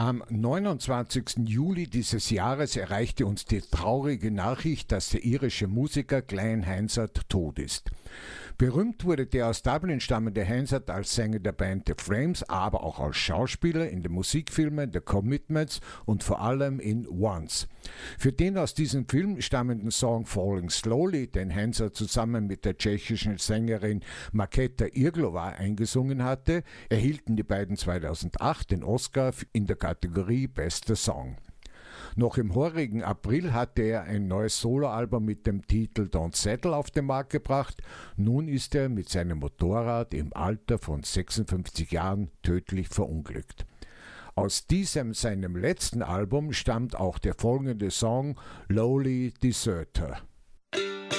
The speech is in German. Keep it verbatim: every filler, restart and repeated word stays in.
Am neunundzwanzigsten Juli dieses Jahres erreichte uns die traurige Nachricht, dass der irische Musiker Glenn Hansard tot ist. Berühmt wurde der aus Dublin stammende Hansard als Sänger der Band The Frames, aber auch als Schauspieler in den Musikfilmen The Commitments und vor allem in Once. Für den aus diesem Film stammenden Song Falling Slowly, den Hansard zusammen mit der tschechischen Sängerin Markéta Irglová eingesungen hatte, erhielten die beiden zweitausendacht den Oscar in der Kategorie Bester Song. Noch im heurigen April hatte er ein neues Soloalbum mit dem Titel Don't Settle auf den Markt gebracht. Nun ist er mit seinem Motorrad im Alter von sechsundfünfzig Jahren tödlich verunglückt. Aus diesem, seinem letzten Album, stammt auch der folgende Song Lowly Deserter.